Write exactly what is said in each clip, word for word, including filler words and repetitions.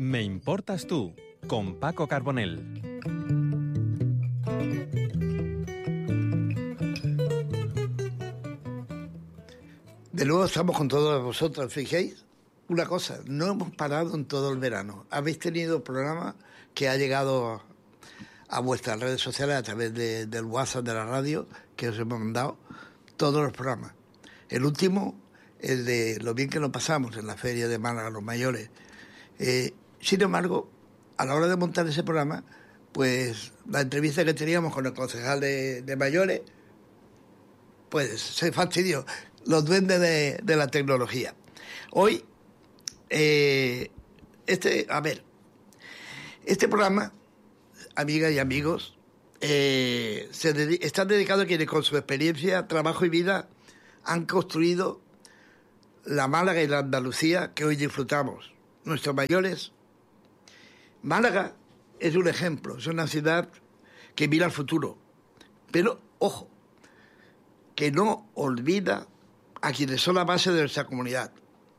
Me importas tú, con Paco Carbonell. De nuevo estamos con todos vosotros, fijéis. Una cosa, no hemos parado en todo el verano. Habéis tenido programas que ha llegado a vuestras redes sociales a través de, del WhatsApp de la radio, que os hemos mandado todos los programas. El último, el de lo bien que nos pasamos en la feria de Málaga, los mayores. Eh, sin embargo, a la hora de montar ese programa, pues la entrevista que teníamos con el concejal de, de mayores, pues se fastidió. Los duendes de, de la tecnología. Hoy, eh, este, a ver, este programa, amigas y amigos, eh, se dedi- está dedicado a quienes con su experiencia, trabajo y vida han construido la Málaga y la Andalucía que hoy disfrutamos. Nuestros mayores. Málaga es un ejemplo, es una ciudad que mira al futuro, pero, ojo, que no olvida a quienes son la base de nuestra comunidad.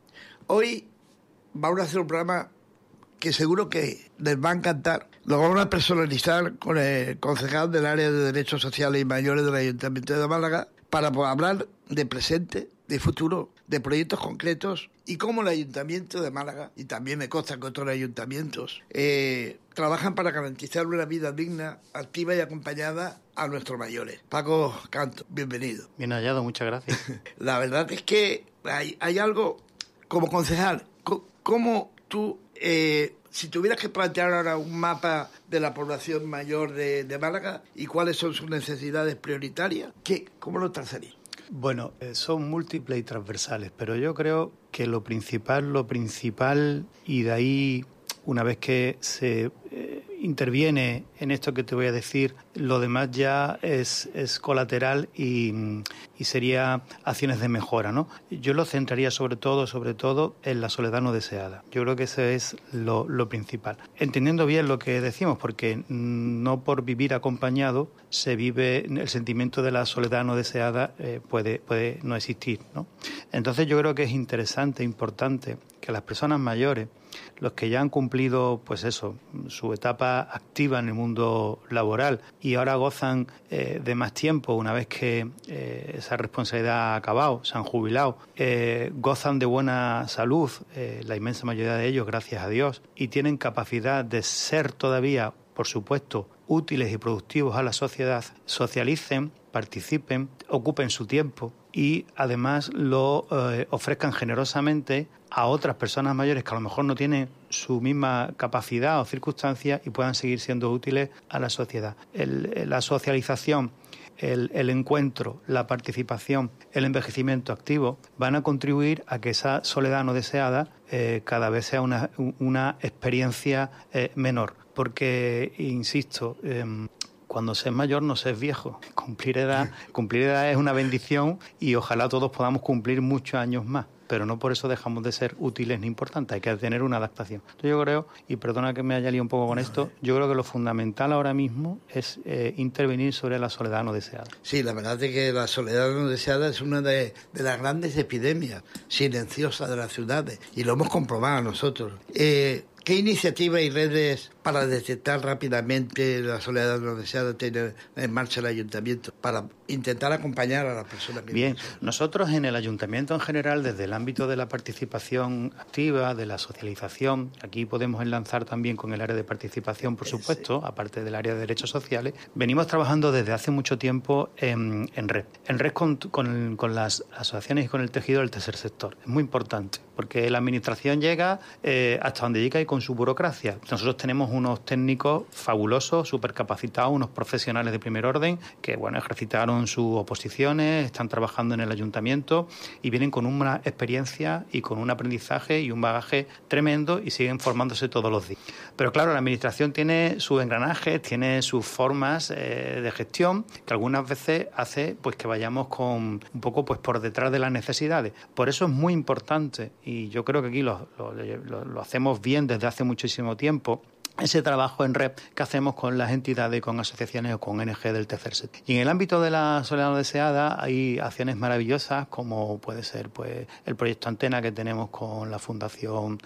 Hoy vamos a hacer un programa que seguro que les va a encantar. Lo vamos a personalizar con el concejal del área de Derechos Sociales y Mayores del Ayuntamiento de Málaga para hablar de presente, de futuro, de proyectos concretos y cómo el Ayuntamiento de Málaga, y también me consta que otros ayuntamientos, eh, trabajan para garantizar una vida digna, activa y acompañada a nuestros mayores. Paco Canto, bienvenido. Bien hallado, muchas gracias. La verdad es que hay, hay algo, como concejal, ¿cómo tú, eh, si tuvieras que plantear ahora un mapa de la población mayor de, de Málaga y cuáles son sus necesidades prioritarias, ¿qué, cómo lo trazarías? Bueno, eh, son múltiples y transversales, pero yo creo que lo principal, lo principal, y de ahí, una vez que se eh, interviene en esto que te voy a decir, lo demás ya es, es colateral y, y sería acciones de mejora, ¿no? Yo lo centraría sobre todo, sobre todo en la soledad no deseada. Yo creo que eso es lo, lo principal. Entendiendo bien lo que decimos, porque no por vivir acompañado se vive el sentimiento de la soledad no deseada, eh, puede, puede no existir, ¿no? Entonces yo creo que es interesante, importante que las personas mayores, los que ya han cumplido, pues eso, su etapa activa en el mundo laboral y ahora gozan eh, de más tiempo una vez que eh, esa responsabilidad ha acabado, se han jubilado, eh, gozan de buena salud, eh, la inmensa mayoría de ellos, gracias a Dios, y tienen capacidad de ser todavía, por supuesto, útiles y productivos a la sociedad, socialicen, participen, ocupen su tiempo y además lo eh, ofrezcan generosamente a otras personas mayores que a lo mejor no tienen su misma capacidad o circunstancias y puedan seguir siendo útiles a la sociedad. El, la socialización, el, el encuentro, la participación, el envejecimiento activo van a contribuir a que esa soledad no deseada eh, cada vez sea una, una experiencia eh, menor. Porque, insisto, eh, cuando se es mayor no se es viejo. Cumplir edad, cumplir edad es una bendición y ojalá todos podamos cumplir muchos años más. Pero no por eso dejamos de ser útiles ni importantes, hay que tener una adaptación. Entonces yo creo, y perdona que me haya liado un poco con esto, yo creo que lo fundamental ahora mismo es eh, intervenir sobre la soledad no deseada. Sí, la verdad es que la soledad no deseada es una de, de las grandes epidemias silenciosas de las ciudades, y lo hemos comprobado nosotros. Eh, ¿Qué iniciativas y redes para detectar rápidamente la soledad no deseada tiene en marcha el ayuntamiento para intentar acompañar a las personas que Bien, viven? Nosotros en el ayuntamiento en general, desde el ámbito de la participación activa, de la socialización, aquí podemos enlazar también con el área de participación, por supuesto, sí, aparte del área de derechos sociales, venimos trabajando desde hace mucho tiempo en, en red, en red con, con, con las asociaciones y con el tejido del tercer sector. Es muy importante, porque la administración llega eh, hasta donde llega y con su burocracia. Nosotros tenemos unos técnicos fabulosos, súper capacitados, unos profesionales de primer orden que, bueno, ejercitaron sus oposiciones, están trabajando en el ayuntamiento y vienen con una experiencia y con un aprendizaje y un bagaje tremendo y siguen formándose todos los días. Pero claro, la administración tiene sus engranajes, tiene sus formas eh, de gestión que algunas veces hace pues que vayamos con un poco pues por detrás de las necesidades. Por eso es muy importante, y yo creo que aquí lo, lo, lo, lo hacemos bien desde hace muchísimo tiempo, ese trabajo en red que hacemos con las entidades, con asociaciones o con O N G del tercer sector. Y en el ámbito de la soledad no deseada hay acciones maravillosas como puede ser pues el proyecto Antena que tenemos con la Fundación,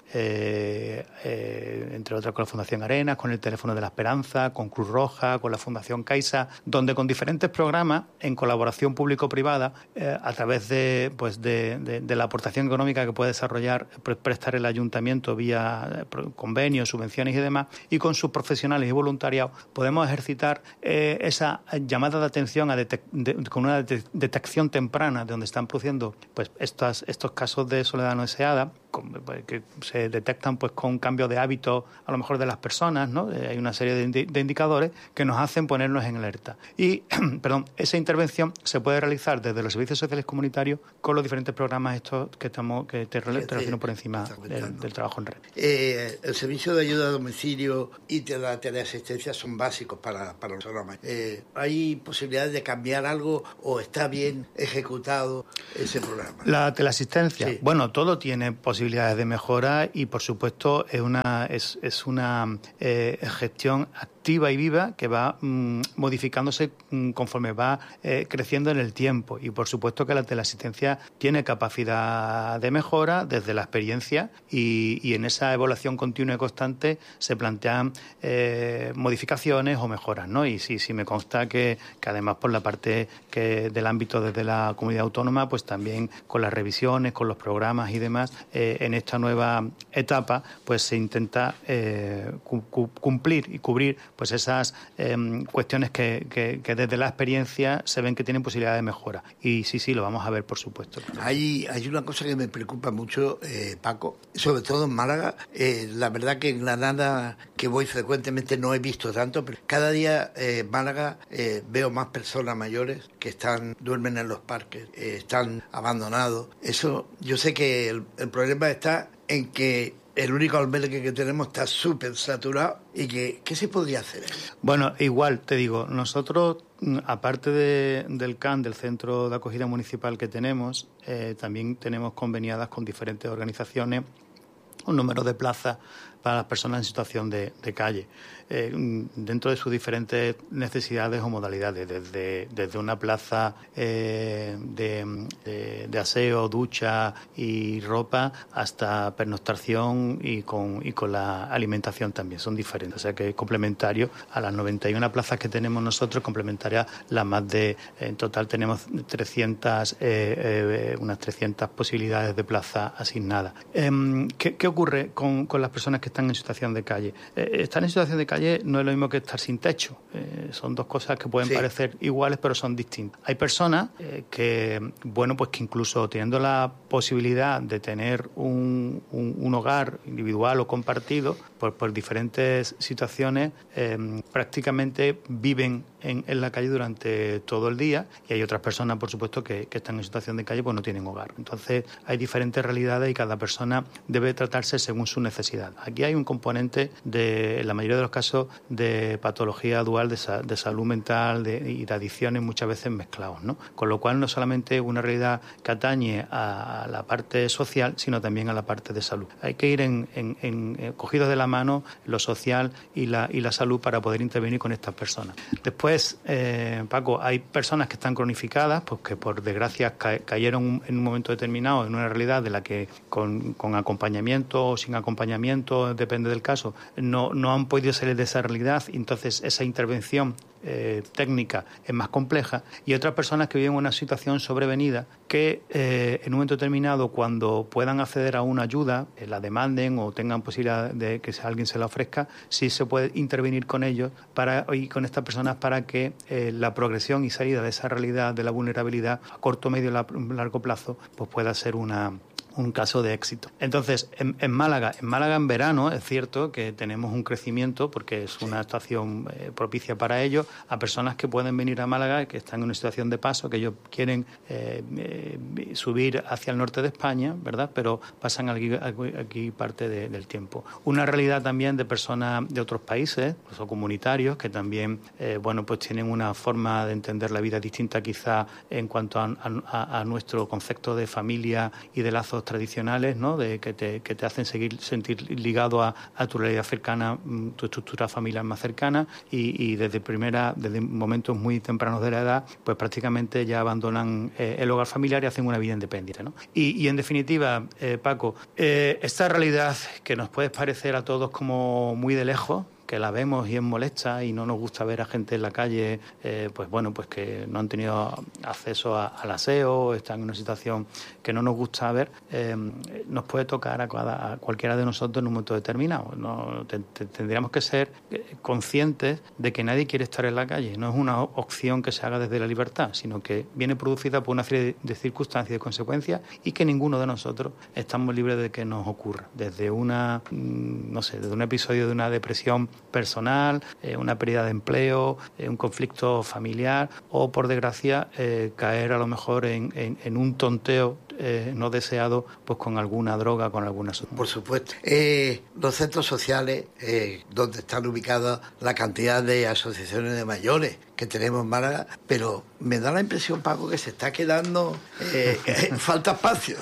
eh, eh, entre otras con la Fundación Arenas, con el Teléfono de la Esperanza, con Cruz Roja, con la Fundación Caixa, donde con diferentes programas en colaboración público-privada, eh, a través de, pues de, de, de la aportación económica que puede desarrollar, pre prestar el ayuntamiento vía convenios, subvenciones y demás, y con sus profesionales y voluntariados podemos ejercitar eh, esa llamada de atención a de, con una de detección temprana de donde están produciendo pues estas, estos casos de soledad no deseada, con, que se detectan pues con cambio de hábitos a lo mejor de las personas, ¿no? Eh, hay una serie de, indi de indicadores que nos hacen ponernos en alerta. Y, perdón, esa intervención se puede realizar desde los servicios sociales comunitarios con los diferentes programas estos que estamos que te, te relaciono por encima del, del trabajo en red. Eh, el servicio de ayuda a domicilio y de la teleasistencia son básicos para, para los programas. Eh, ¿Hay posibilidades de cambiar algo o está bien ejecutado ese programa? La teleasistencia, sí. Bueno, todo tiene posibilidades de mejora y, por supuesto, es una, es, es una eh, gestión activa y viva que va mmm, modificándose mmm, conforme va eh, creciendo en el tiempo. Y, por supuesto, que la teleasistencia tiene capacidad de mejora desde la experiencia y, y en esa evaluación continua y constante se plantean eh, modificaciones o mejoras, ¿no? Y sí, sí me consta que, que además por la parte que del ámbito desde la comunidad autónoma, pues también con las revisiones, con los programas y demás, eh, en esta nueva etapa, pues se intenta eh, cu cumplir y cubrir pues esas eh, cuestiones que, que, que desde la experiencia se ven que tienen posibilidad de mejora. Y sí, sí, lo vamos a ver, por supuesto. Hay, hay una cosa que me preocupa mucho, eh, Paco, sobre todo en Málaga. Eh, la verdad que en Granada, que voy frecuentemente, no he visto tanto, pero cada día en eh, Málaga eh, veo más personas mayores que están duermen en los parques, eh, están abandonados. Eso, yo sé que el, el problema está en que el único albergue que tenemos está súper saturado y que ¿qué se podría hacer? Bueno, igual, te digo, nosotros, aparte de, del C A N, del Centro de Acogida Municipal que tenemos, eh, también tenemos conveniadas con diferentes organizaciones un número de plazas para las personas en situación de, de calle, eh, dentro de sus diferentes necesidades o modalidades, desde, desde una plaza eh, de, de, de aseo, ducha y ropa, hasta pernoctación y con, y con la alimentación también, son diferentes. O sea que es complementario a las noventa y una plazas que tenemos nosotros, complementaria las más de, en total tenemos trescientas, eh, eh, unas trescientas posibilidades de plaza asignadas. Eh, ¿qué, ¿Qué ocurre con, con las personas que están en situación de calle? Eh, estar en situación de calle no es lo mismo que estar sin techo. Eh, son dos cosas que pueden sí. parecer iguales, pero son distintas. Hay personas eh, que, bueno, pues que incluso teniendo la posibilidad de tener un, un, un hogar individual o compartido, por, por diferentes situaciones, eh, prácticamente viven en, en la calle durante todo el día, y hay otras personas, por supuesto, que, que están en situación de calle, pues no tienen hogar. Entonces, hay diferentes realidades y cada persona debe tratarse según su necesidad. Aquí hay un componente de, en la mayoría de los casos, de patología dual, de, sa de salud mental de, y de adicciones muchas veces mezclados, ¿no? Con lo cual no solamente una realidad que atañe a la parte social, sino también a la parte de salud. Hay que ir en, en, en, en cogidos de la mano lo social y la, y la salud para poder intervenir con estas personas. Después, eh, Paco, hay personas que están cronificadas, pues que por desgracia ca cayeron en un momento determinado en una realidad de la que con, con acompañamiento o sin acompañamiento, depende del caso, no, no han podido salir de esa realidad, y entonces esa intervención eh, técnica es más compleja, y otras personas que viven una situación sobrevenida que eh, en un momento determinado, cuando puedan acceder a una ayuda, eh, la demanden o tengan posibilidad de que alguien se la ofrezca, sí se puede intervenir con ellos para, y con estas personas para que eh, la progresión y salida de esa realidad de la vulnerabilidad a corto, medio y largo plazo pues pueda ser una un caso de éxito. Entonces, en, en Málaga, en Málaga en verano es cierto que tenemos un crecimiento porque es una estación eh, propicia para ello, a personas que pueden venir a Málaga, que están en una situación de paso, que ellos quieren eh, eh, subir hacia el norte de España, ¿verdad? Pero pasan aquí, aquí parte de, del tiempo. Una realidad también de personas de otros países, o comunitarios, que también, eh, bueno, pues tienen una forma de entender la vida distinta quizá en cuanto a, a, a nuestro concepto de familia y de lazos elementos tradicionales, ¿no? De que te, que te hacen seguir sentir ligado a, a tu realidad cercana, tu estructura familiar más cercana, y, y desde primera, desde momentos muy tempranos de la edad, pues prácticamente ya abandonan eh, el hogar familiar y hacen una vida independiente, ¿no? Y, y en definitiva, eh, Paco, eh, esta realidad que nos puede parecer a todos como muy de lejos, que la vemos y es molesta y no nos gusta ver a gente en la calle, eh, pues bueno, pues que no han tenido acceso a, al aseo, están en una situación que no nos gusta ver, eh, nos puede tocar a, cada, a cualquiera de nosotros en un momento determinado. No, te, te, tendríamos que ser conscientes de que nadie quiere estar en la calle. No es una opción que se haga desde la libertad, sino que viene producida por una serie de, de circunstancias y de consecuencias, y que ninguno de nosotros estamos libres de que nos ocurra. Desde una, no sé, desde un episodio de una depresión personal, eh, una pérdida de empleo, eh, un conflicto familiar, o por desgracia eh, caer a lo mejor en, en, en un tonteo eh, no deseado, pues con alguna droga, con alguna sustancia. Por supuesto. Eh, los centros sociales, eh, donde están ubicadas la cantidad de asociaciones de mayores que tenemos en Málaga, pero me da la impresión, Paco, que se está quedando eh, falta espacio.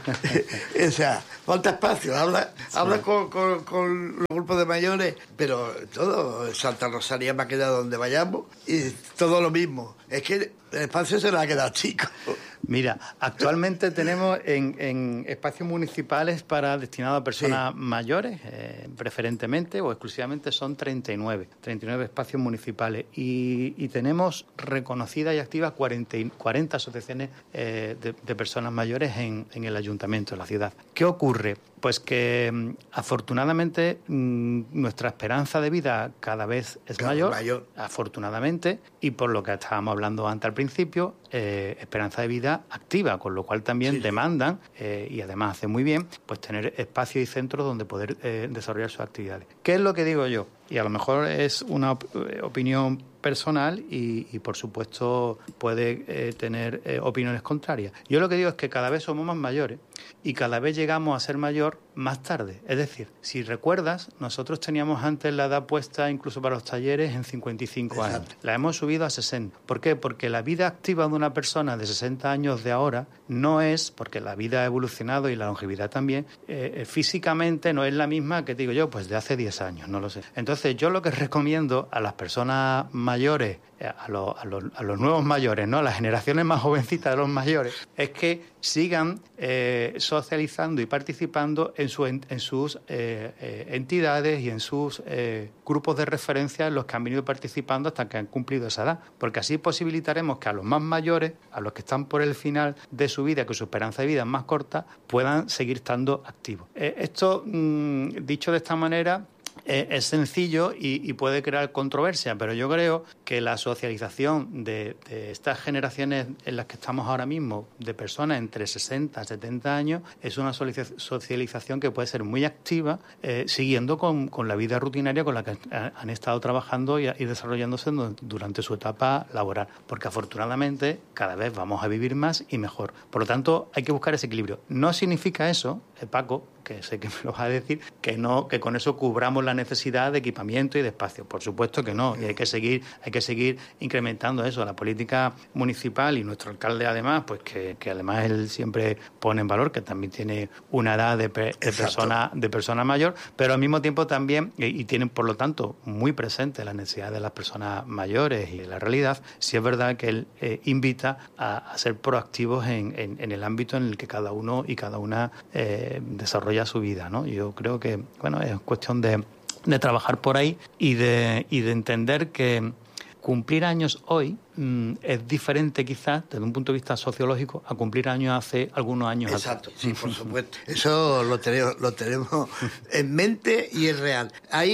O sea, falta espacio. Habla, sí. habla con, con, con los grupos de mayores, pero todo, Santa Rosalía me ha quedado donde vayamos y todo lo mismo. Es que el espacio se le ha quedado chico. Mira, actualmente tenemos en, en espacios municipales para destinados a personas sí. mayores, eh, preferentemente o exclusivamente, son treinta y nueve espacios municipales, y, y tenemos reconocidas y activas cuarenta, cuarenta asociaciones eh, de, de personas mayores en, en el ayuntamiento de la ciudad. ¿Qué ocurre? Pues que afortunadamente nuestra esperanza de vida cada vez es claro, mayor, mayor, afortunadamente, y por lo que estábamos hablando antes al principio, eh, esperanza de vida activa, con lo cual también sí. demandan, eh, y además hace muy bien, pues tener espacios y centros donde poder eh, desarrollar sus actividades. ¿Qué es lo que digo yo? Y a lo mejor es una op- opinión personal y, y, por supuesto, puede eh, tener eh, opiniones contrarias. Yo lo que digo es que cada vez somos más mayores y cada vez llegamos a ser mayor más tarde. Es decir, si recuerdas, nosotros teníamos antes la edad puesta incluso para los talleres en cincuenta y cinco Exacto. años. La hemos subido a sesenta. ¿Por qué? Porque la vida activa de una persona de sesenta años de ahora no es, porque la vida ha evolucionado y la longevidad también, eh, físicamente no es la misma que, digo yo, pues de hace diez años, no lo sé. Entonces, yo lo que recomiendo a las personas mayores, a los, a los, a los nuevos mayores, ¿no?, a las generaciones más jovencitas de los mayores, es que sigan eh, socializando y participando en, su, en, en sus eh, eh, entidades y en sus eh, grupos de referencia en los que han venido participando hasta que han cumplido esa edad, porque así posibilitaremos que a los más mayores, a los que están por el final de su vida, que su esperanza de vida es más corta, puedan seguir estando activos. Eh, esto, mmm, dicho de esta manera, Eh, es sencillo y, y puede crear controversia, pero yo creo que la socialización de, de estas generaciones en las que estamos ahora mismo, de personas entre sesenta y setenta años, es una socialización que puede ser muy activa, eh, siguiendo con, con la vida rutinaria con la que han estado trabajando y, y desarrollándose durante su etapa laboral, porque afortunadamente cada vez vamos a vivir más y mejor. Por lo tanto, hay que buscar ese equilibrio. No significa eso, eh, Paco, que sé que me lo vas a decir, que no, que con eso cubramos la necesidad de equipamiento y de espacio. Por supuesto que no, y hay que seguir, hay que seguir incrementando eso. La política municipal, y nuestro alcalde además, pues que, que además él siempre pone en valor que también tiene una edad de, de persona de persona mayor, pero al mismo tiempo también, y, y tienen por lo tanto muy presente la necesidad de las personas mayores y la realidad. Sí es verdad que él eh, invita a, a ser proactivos en, en, en el ámbito en el que cada uno y cada una eh, desarrolla su vida, ¿no? Yo creo que, bueno, es cuestión de, de trabajar por ahí y de, y de entender que cumplir años hoy mmm, es diferente quizás desde un punto de vista sociológico a cumplir años hace algunos años Exacto, atrás. Sí, por supuesto. Eso lo tenemos, lo tenemos en mente y es real.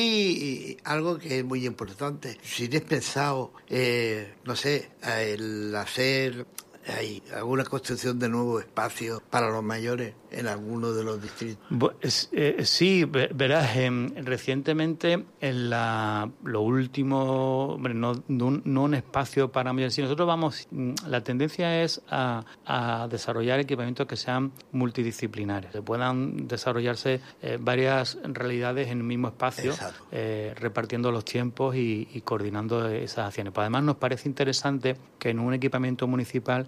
Hay algo que es muy importante. Si tienes pensado, eh, no sé, el hacer... ¿Hay alguna construcción de nuevos espacios para los mayores en alguno de los distritos? Pues, eh, sí, verás, eh, recientemente en la, lo último, hombre, no, no, no un espacio para mayores, si nosotros vamos, la tendencia es a, a desarrollar equipamientos que sean multidisciplinares, que puedan desarrollarse eh, varias realidades en el mismo espacio, eh, repartiendo los tiempos y, y coordinando esas acciones. Pero además nos parece interesante que en un equipamiento municipal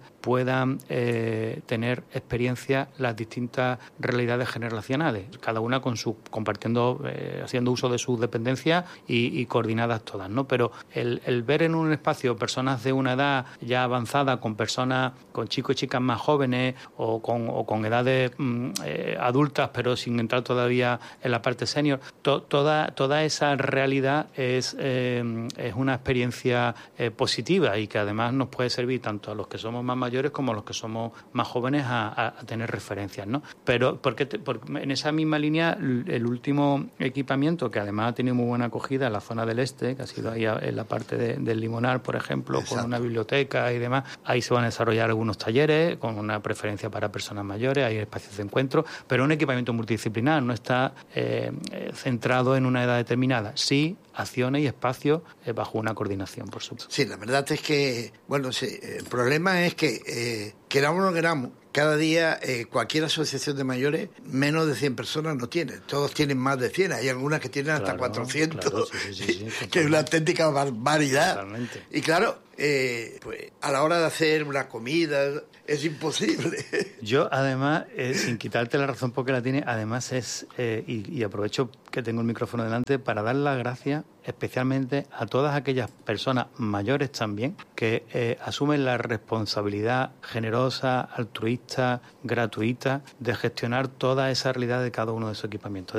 puedan eh, tener experiencia las distintas realidades generacionales, cada una con su compartiendo, eh, haciendo uso de sus dependencias y, y coordinadas todas, ¿no? Pero el, el ver en un espacio personas de una edad ya avanzada con personas, con chicos y chicas más jóvenes o con, o con edades mm, eh, adultas, pero sin entrar todavía en la parte senior, to, toda, toda esa realidad es, eh, es una experiencia eh, positiva y que además nos puede servir tanto a los que somos más mayores como a los que somos más jóvenes a, a, a tener referencias, ¿no? Pero porque, te, porque en esa misma línea, el último equipamiento, que además ha tenido muy buena acogida en la zona del este, que ha sido ahí en la parte de, del Limonar, por ejemplo, Exacto. con una biblioteca y demás, ahí se van a desarrollar algunos talleres con una preferencia para personas mayores, hay espacios de encuentro, pero un equipamiento multidisciplinar, no está eh, centrado en una edad determinada. Sí, acciones y espacios eh, bajo una coordinación, por supuesto. Sí, la verdad es que, bueno, sí, el problema es que, eh, queramos o no queramos, cada día eh, cualquier asociación de mayores, menos de cien personas no tiene. Todos tienen más de cien. Hay algunas que tienen hasta claro, cuatrocientos, claro, sí, sí, sí, sí, que es una auténtica barbaridad. Totalmente. Y claro, eh, pues a la hora de hacer una comida es imposible. Yo, además, eh, sin quitarte la razón porque la tiene, además es, eh, y, y aprovecho que tengo el micrófono delante para dar las gracias especialmente a todas aquellas personas mayores también que eh, asumen la responsabilidad generosa, altruista, gratuita de gestionar toda esa realidad de cada uno de esos equipamientos.